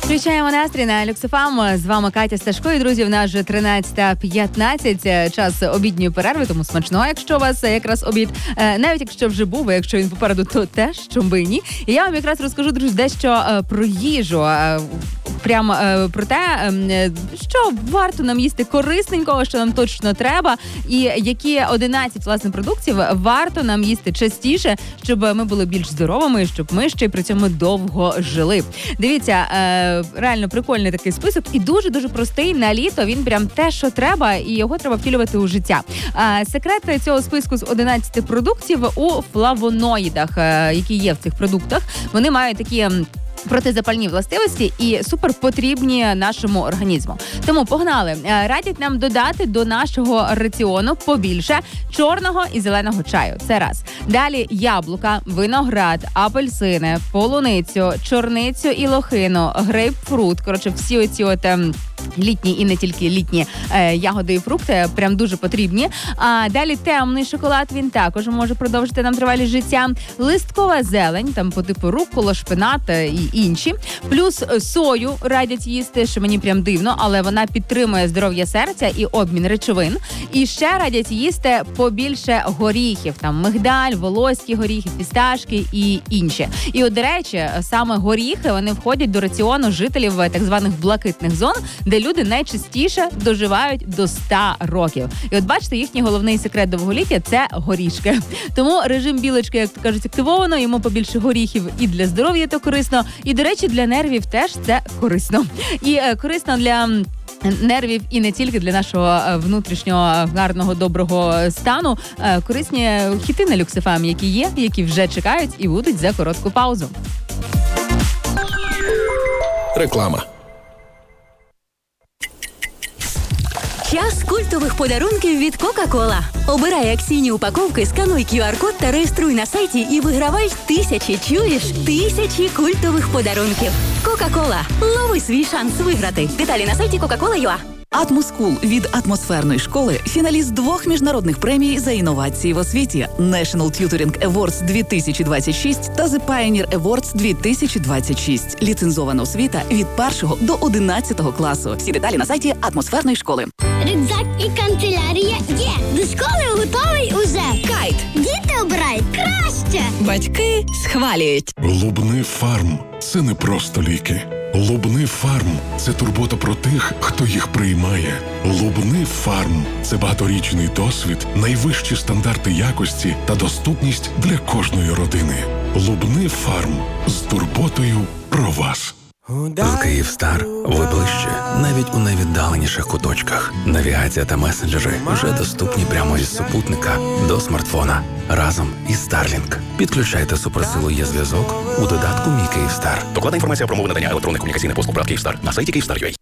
Включаємо настрій на Люксофам. З вами Катя Сташко. І, друзі, в нас вже 13:15, час обідньої перерви, тому смачного, якщо у вас якраз обід. Навіть якщо вже був, а якщо він попереду, то теж, чому би і ні. І я вам якраз розкажу, друзі, дещо про їжу. Прямо про те, що варто нам їсти корисненького, що нам точно треба, і які 11, власне, продуктів варто нам їсти частіше, щоб ми були більш здоровими, щоб ми ще й при цьому довго жили. Дивіться, реально прикольний такий список і дуже-дуже простий на літо. Він прям те, що треба, і його треба втілювати у життя. Секрет цього списку з 11 продуктів у флавоноїдах, які є в цих продуктах. Вони мають такі протизапальні властивості і супер потрібні нашому організму. Тому погнали. Радять нам додати до нашого раціону побільше чорного і зеленого чаю. Це раз. Далі яблука, виноград, апельсини, полуницю, чорницю і лохину, грейпфрут. Коротше, всі оці літні і не тільки літні ягоди і фрукти прям дуже потрібні. А далі темний шоколад, він також може продовжити нам тривалість життя. Листкова зелень, там по типу руккола, шпинат і інші. Плюс сою радять їсти, що мені прям дивно, але вона підтримує здоров'я серця і обмін речовин. І ще радять їсти побільше горіхів, там мигдаль, волоські горіхи, фісташки і інші. І от, до речі, саме горіхи, вони входять до раціону жителів так званих блакитних зон, де люди найчастіше доживають до 100 років. І от бачите, їхній головний секрет довголіття – це горішки. Тому режим білочки, як то кажуть, активовано, йому побільше горіхів і для здоров'я то корисно, і, до речі, для нервів теж це корисно. І корисно для нервів і не тільки для нашого внутрішнього гарного, доброго стану. Корисні хіти на Люксофам, які є, які вже чекають і будуть за коротку паузу. Реклама. Час культових подарунків від Кока-Кола. Обирай акційні упаковки, скануй QR-код та реєструй на сайті і вигравай тисячі культових подарунків. Кока-Кола. Лови свій шанс виграти. Деталі на сайті Coca-Cola.ua. Атмоскул від атмосферної школи, фіналіст 2 міжнародних премій за інновації в освіті National Tutoring Awards 2026 та The Pioneer Awards 2026. Ліцензована освіта від 1 до 11 класу. Всі деталі на сайті атмосферної школи. Рюкзак і канцелярія є. До школи готовий уже. Кайт. Діти обирають краще. Батьки схвалюють. Лубни Фарм – це не просто ліки. Лубни Фарм – це турбота про тих, хто їх приймає. Лубни Фарм – це багаторічний досвід, найвищі стандарти якості та доступність для кожної родини. Лубни Фарм – з турботою про вас. З Київстар ви ближче, навіть у найвіддаленіших куточках. Навігація та месенджери вже доступні прямо із супутника до смартфона. Разом із Starlink. Підключайте суперсилу є зв'язок у додатку «Мій Київстар». Докладна інформація про умови надання електронних комунікаційних послуг брат Київстар на сайті Київстар.ua.